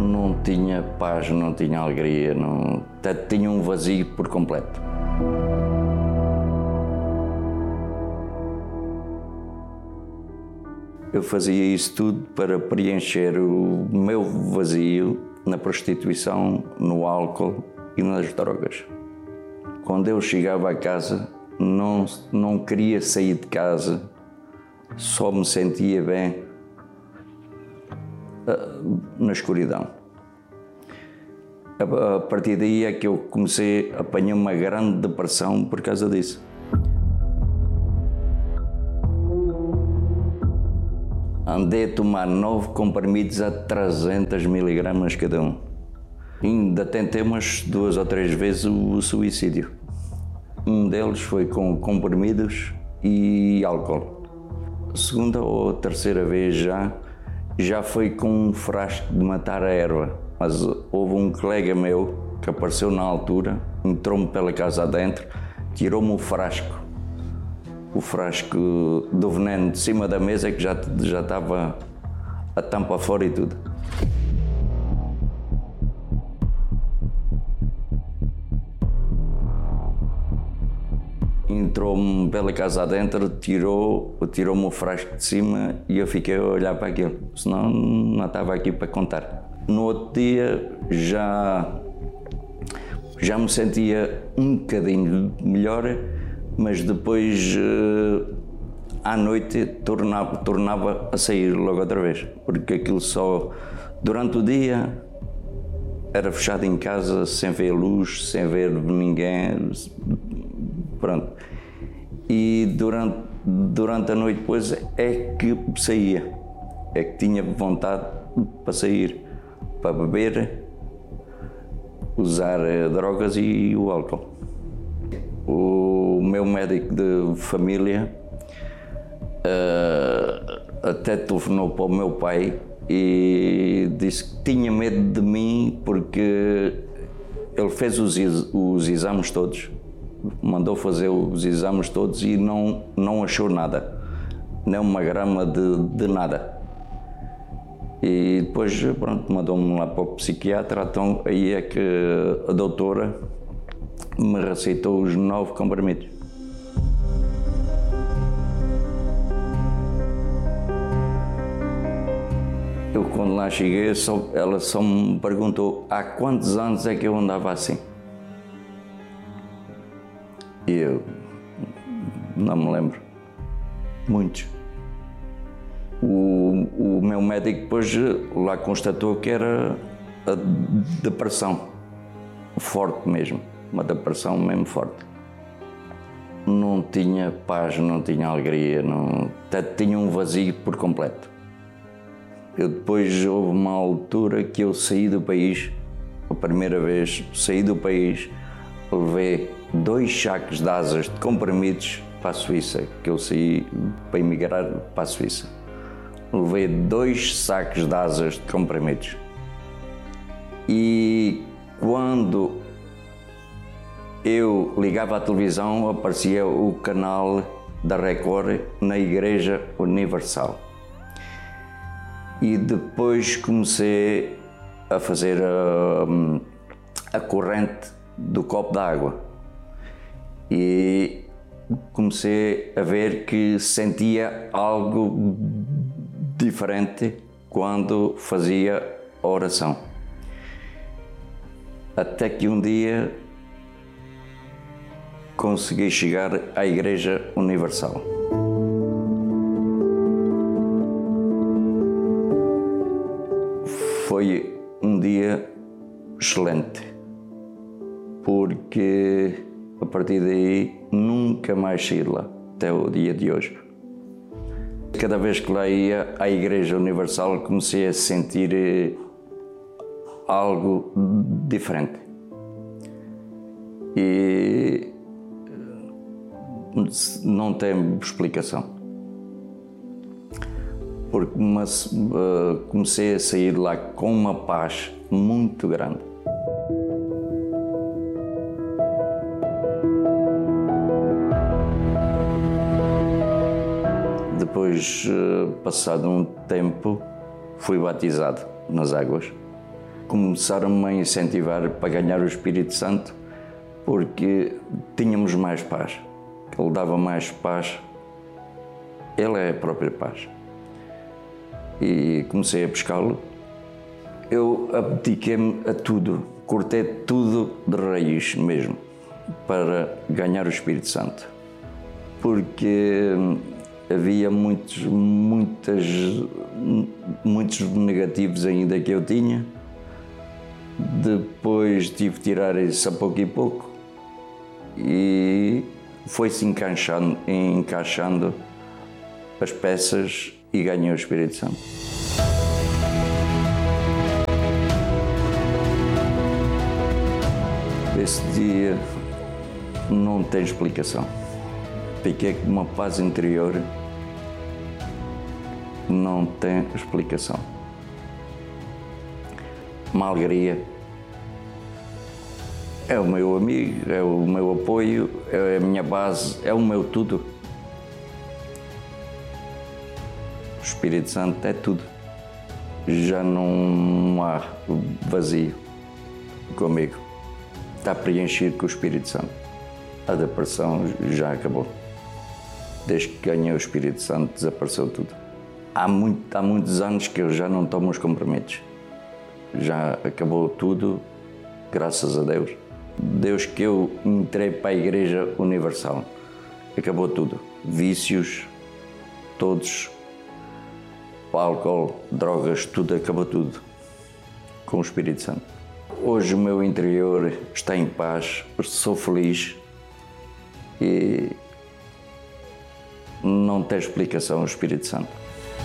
Não tinha paz, não tinha alegria, até tinha um vazio por completo. Eu fazia isso tudo para preencher o meu vazio na prostituição, no álcool e nas drogas. Quando eu chegava a casa, não queria sair de casa, só me sentia bem na escuridão. A partir daí é que eu comecei a apanhar uma grande depressão por causa disso. Andei a tomar 9 comprimidos a 300 miligramas cada um. Ainda tentei umas 2 ou 3 vezes o suicídio. Um deles foi com comprimidos e álcool. A segunda ou terceira vez já foi com um frasco de matar a erva. Mas houve um colega meu que apareceu na altura, entrou-me pela casa adentro, tirou-me o frasco do veneno de cima da mesa, que já estava a tampa fora e tudo. Entrou-me pela casa adentro, tirou-me o frasco de cima e eu fiquei a olhar para aquilo, senão não estava aqui para contar. No outro dia já me sentia um bocadinho melhor, mas depois à noite tornava a sair logo outra vez, porque aquilo só durante o dia era fechado em casa, sem ver luz, sem ver ninguém, pronto. E durante a noite depois é que saía, é que tinha vontade para sair, para beber, usar drogas e o álcool. O meu médico de família até telefonou para o meu pai e disse que tinha medo de mim porque ele fez os exames todos, mandou fazer os exames todos e não achou nada, nem uma grama de nada. E depois, pronto, mandou-me lá para o psiquiatra, então aí é que a doutora me receitou os 9 comprimidos. Eu, quando lá cheguei, ela só me perguntou há quantos anos é que eu andava assim. E eu não me lembro. Muitos. O meu médico depois lá constatou que era a depressão, forte mesmo, uma depressão mesmo forte. Não tinha paz, não tinha alegria, até tinha um vazio por completo. Eu depois houve uma altura que eu saí do país, a primeira vez saí do país, levei 2 sacos de asas de comprimidos para a Suíça, que eu saí para emigrar para a Suíça. Levei 2 sacos de asas de comprimidos. E quando eu ligava à televisão, aparecia o canal da Record na Igreja Universal. E depois comecei a fazer a corrente do copo d'água. E comecei a ver que sentia algo diferente quando fazia a oração. Até que um dia consegui chegar à Igreja Universal. Foi um dia excelente, porque a partir daí nunca mais saí de lá, até o dia de hoje. Cada vez que lá ia à Igreja Universal comecei a sentir algo diferente. E não tem explicação. Porque comecei a sair de lá com uma paz muito grande. Depois, passado um tempo, fui batizado nas águas começaram-me a incentivar para ganhar o Espírito Santo, porque tínhamos mais paz. Ele dava mais paz. Ele é a própria paz. E comecei a pescá-lo. Eu abdiquei-me a tudo, cortei tudo de raiz mesmo, para ganhar o Espírito Santo. Porque havia muitos negativos ainda que eu tinha. Depois tive de tirar isso a pouco e pouco e foi-se encaixando as peças e ganhei o Espírito Santo. Esse dia não tem explicação. Fiquei com uma paz interior, não tem explicação. Uma alegria. É o meu amigo, é o meu apoio, é a minha base, é o meu tudo. O Espírito Santo é tudo. Já não há vazio comigo. Está preenchido com o Espírito Santo. A depressão já acabou. Desde que ganhei o Espírito Santo, desapareceu tudo. Há muitos anos que eu já não tomo os comprimidos. Já acabou tudo, graças a Deus. Desde que eu entrei para a Igreja Universal, acabou tudo. Vícios, todos, álcool, drogas, tudo, acabou tudo com o Espírito Santo. Hoje o meu interior está em paz, sou feliz e não tem explicação o Espírito Santo.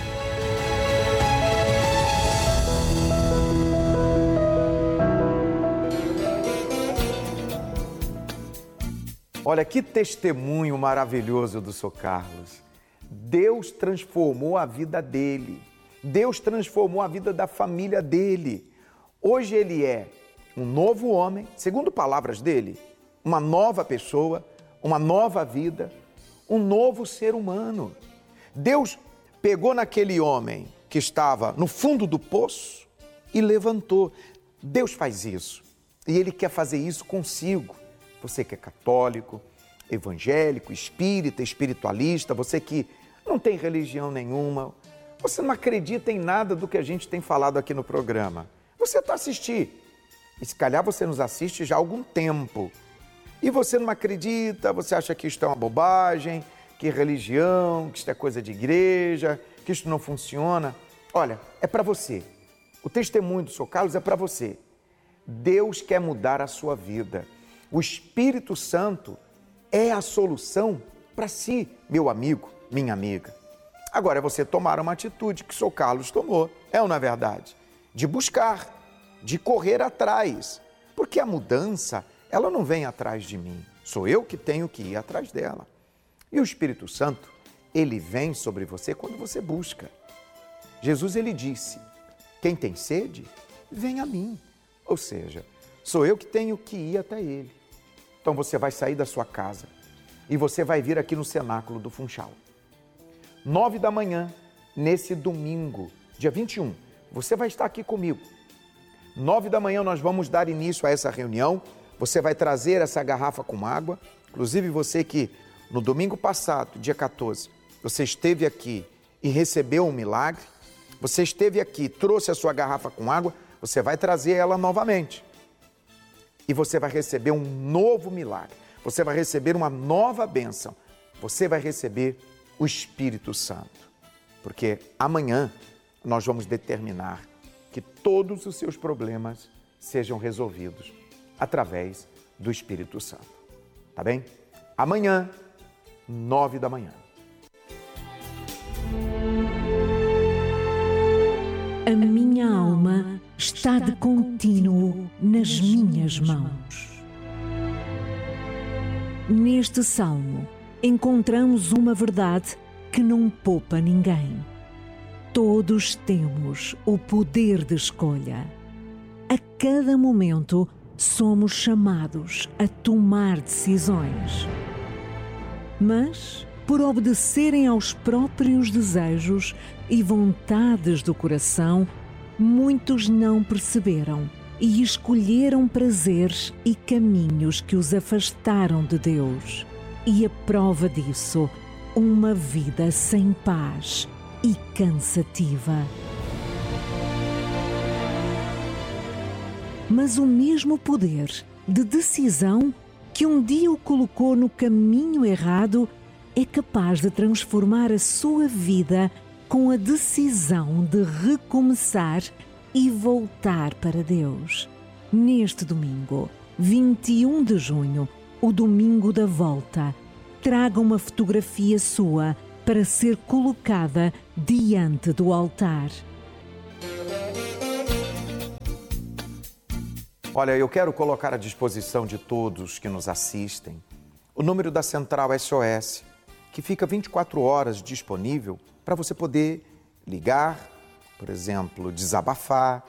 Olha que testemunho maravilhoso do Sr. Carlos. Deus transformou a vida dele. Deus transformou a vida da família dele. Hoje ele é um novo homem, segundo palavras dele, uma nova pessoa, uma nova vida, um novo ser humano. Deus pegou naquele homem que estava no fundo do poço e levantou. Deus faz isso e Ele quer fazer isso consigo. Você que é católico, evangélico, espírita, espiritualista, você que não tem religião nenhuma, você não acredita em nada do que a gente tem falado aqui no programa. Você está assistindo, e se calhar você nos assiste já há algum tempo, e você não acredita, você acha que isto é uma bobagem, que religião, que isto é coisa de igreja, que isto não funciona. Olha, é para você. O testemunho do Sr. Carlos é para você. Deus quer mudar a sua vida. O Espírito Santo é a solução para si, meu amigo, minha amiga. Agora é você tomar uma atitude que o Sr. Carlos tomou, é ou não é verdade? De buscar, de correr atrás, porque a mudança, ela não vem atrás de mim, sou eu que tenho que ir atrás dela. E o Espírito Santo, ele vem sobre você quando você busca. Jesus, ele disse, quem tem sede, vem a mim. Ou seja, sou eu que tenho que ir até ele. Então você vai sair da sua casa e você vai vir aqui no cenáculo do Funchal. 9 da manhã, nesse domingo, dia 21, você vai estar aqui comigo. 9 da manhã nós vamos dar início a essa reunião. Você vai trazer essa garrafa com água. Inclusive você que no domingo passado, dia 14, você esteve aqui e recebeu um milagre. Você esteve aqui, trouxe a sua garrafa com água, você vai trazer ela novamente. E você vai receber um novo milagre. Você vai receber uma nova bênção. Você vai receber o Espírito Santo. Porque amanhã nós vamos determinar que todos os seus problemas sejam resolvidos através do Espírito Santo. Tá bem? Amanhã, 9 da manhã. A minha alma está de contínuo nas minhas mãos. Neste salmo, encontramos uma verdade que não poupa ninguém. Todos temos o poder de escolha. A cada momento, somos chamados a tomar decisões. Mas, por obedecerem aos próprios desejos e vontades do coração, muitos não perceberam e escolheram prazeres e caminhos que os afastaram de Deus. E a prova disso, uma vida sem paz e cansativa. Mas o mesmo poder de decisão que um dia o colocou no caminho errado é capaz de transformar a sua vida com a decisão de recomeçar e voltar para Deus. Neste domingo, 21 de junho, o domingo da volta, traga uma fotografia sua para ser colocada diante do altar. Olha, eu quero colocar à disposição de todos que nos assistem o número da Central SOS, que fica 24 horas disponível para você poder ligar, por exemplo, desabafar,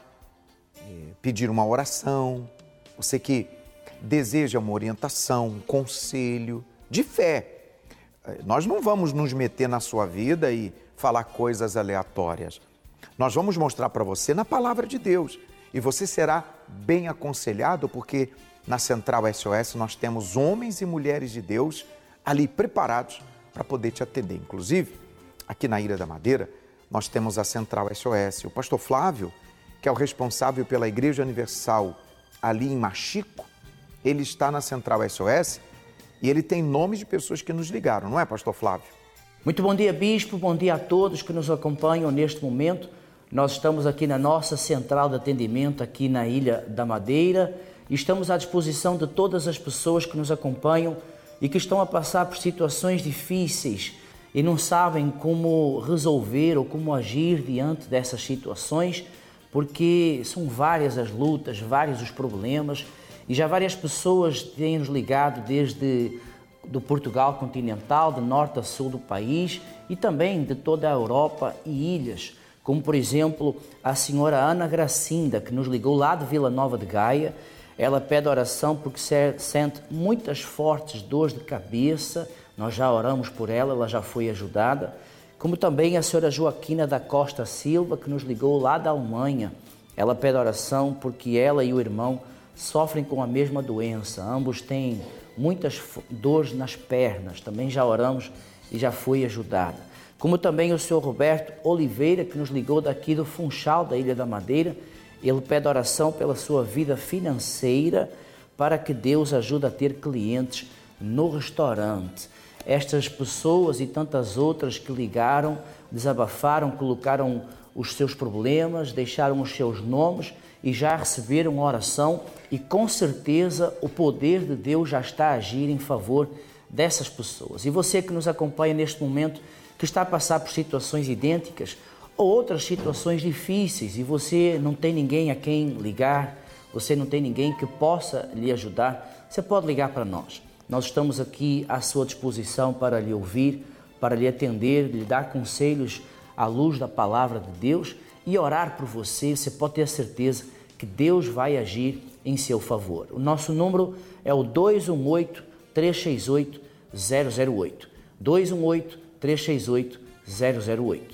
pedir uma oração. Você que deseja uma orientação, um conselho de fé. Nós não vamos nos meter na sua vida e falar coisas aleatórias. Nós vamos mostrar para você na palavra de Deus. E você será bem aconselhado, porque na Central SOS nós temos homens e mulheres de Deus ali preparados para poder te atender. Inclusive, aqui na Ilha da Madeira, nós temos a Central SOS. O pastor Flávio, que é o responsável pela Igreja Universal ali em Machico, ele está na Central SOS e ele tem nomes de pessoas que nos ligaram, não é, pastor Flávio? Muito bom dia, bispo, bom dia a todos que nos acompanham neste momento. Nós estamos aqui na nossa central de atendimento aqui na Ilha da Madeira e estamos à disposição de todas as pessoas que nos acompanham e que estão a passar por situações difíceis e não sabem como resolver ou como agir diante dessas situações, porque são várias as lutas, vários os problemas e já várias pessoas têm nos ligado desde do Portugal continental, de norte a sul do país e também de toda a Europa e ilhas, como por exemplo a senhora Ana Gracinda, que nos ligou lá de Vila Nova de Gaia. Ela pede oração porque sente muitas fortes dores de cabeça. Nós já oramos por ela, ela já foi ajudada. Como também a senhora Joaquina da Costa Silva, que nos ligou lá da Alemanha. Ela pede oração porque ela e o irmão sofrem com a mesma doença. Ambos têm muitas dores nas pernas. Também já oramos e já foi ajudada. Como também o senhor Roberto Oliveira, que nos ligou daqui do Funchal, da Ilha da Madeira. Ele pede oração pela sua vida financeira para que Deus ajude a ter clientes no restaurante. Estas pessoas e tantas outras que ligaram, desabafaram, colocaram os seus problemas, deixaram os seus nomes e já receberam uma oração e com certeza o poder de Deus já está a agir em favor dessas pessoas. E você que nos acompanha neste momento, que está a passar por situações idênticas ou outras situações difíceis e você não tem ninguém a quem ligar, você não tem ninguém que possa lhe ajudar, você pode ligar para nós. Nós estamos aqui à sua disposição para lhe ouvir, para lhe atender, lhe dar conselhos à luz da palavra de Deus e orar por você. Você pode ter a certeza que Deus vai agir em seu favor. O nosso número é o 218-368-008. 218-368-008.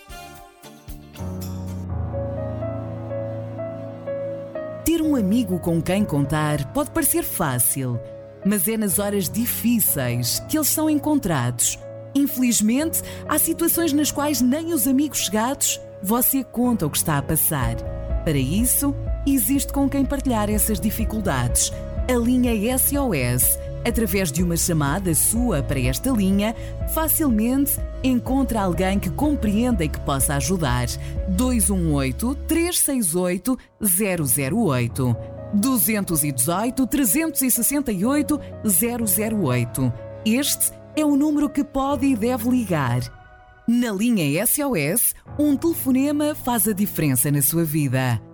Ter um amigo com quem contar pode parecer fácil, mas é nas horas difíceis que eles são encontrados. Infelizmente, há situações nas quais nem os amigos chegados você conta o que está a passar. Para isso, existe com quem partilhar essas dificuldades. A linha SOS. Através de uma chamada sua para esta linha, facilmente encontra alguém que compreenda e que possa ajudar. 218-368-008. 218-368-008. Este é o número que pode e deve ligar. Na linha SOS, um telefonema faz a diferença na sua vida.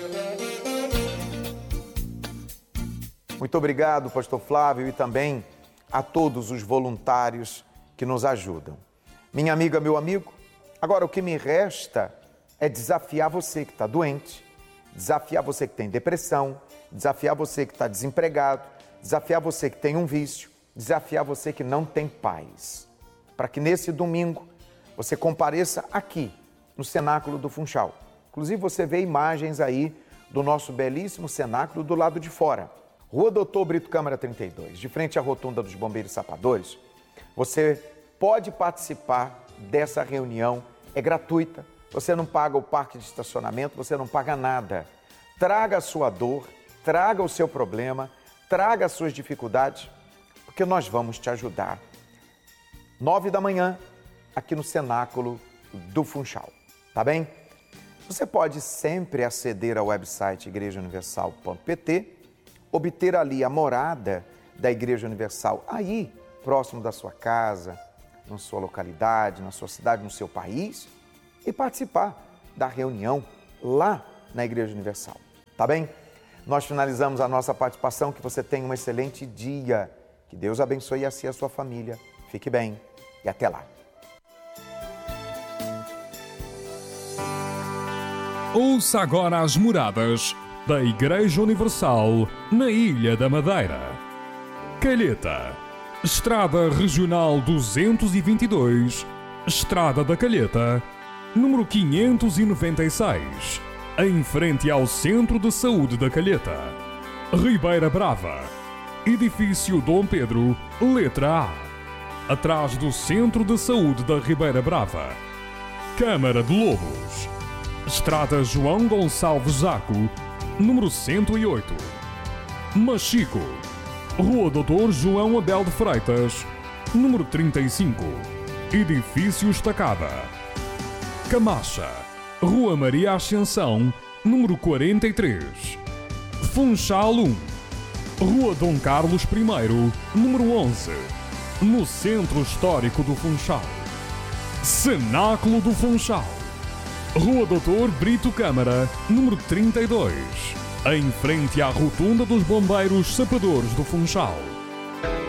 Muito obrigado, pastor Flávio, e também a todos os voluntários que nos ajudam. Minha amiga, meu amigo, agora o que me resta é desafiar você que está doente, desafiar você que tem depressão, desafiar você que está desempregado, desafiar você que tem um vício, desafiar você que não tem paz. Para que nesse domingo você compareça aqui no Cenáculo do Funchal, Inclusive você vê imagens aí do nosso belíssimo cenáculo do lado de fora. Rua Doutor Brito Câmara 32, de frente à rotunda dos Bombeiros Sapadores. Você pode participar dessa reunião, é gratuita. Você não paga o parque de estacionamento, você não paga nada. Traga a sua dor, traga o seu problema, traga as suas dificuldades, porque nós vamos te ajudar. 9 da manhã, aqui no cenáculo do Funchal, tá bem? Você pode sempre aceder ao website igrejauniversal.pt, obter ali a morada da Igreja Universal, aí, próximo da sua casa, na sua localidade, na sua cidade, no seu país, e participar da reunião lá na Igreja Universal, tá bem? Nós finalizamos a nossa participação, que você tenha um excelente dia, que Deus abençoe assim a sua família, fique bem e até lá. Ouça agora as moradas da Igreja Universal na Ilha da Madeira. Calheta, Estrada Regional 222, Estrada da Calheta, número 596, em frente ao Centro de Saúde da Calheta. Ribeira Brava, Edifício Dom Pedro, letra A, atrás do Centro de Saúde da Ribeira Brava. Câmara de Lobos, Estrada João Gonçalves Zaco, número 108. Machico, Rua Doutor João Abel de Freitas, número 35, Edifício Estacada. Camacha, Rua Maria Ascensão, número 43. Funchal 1, Rua Dom Carlos I, número 11, no Centro Histórico do Funchal. Cenáculo do Funchal, Rua Doutor Brito Câmara, número 32, em frente à rotunda dos Bombeiros Sapadores do Funchal.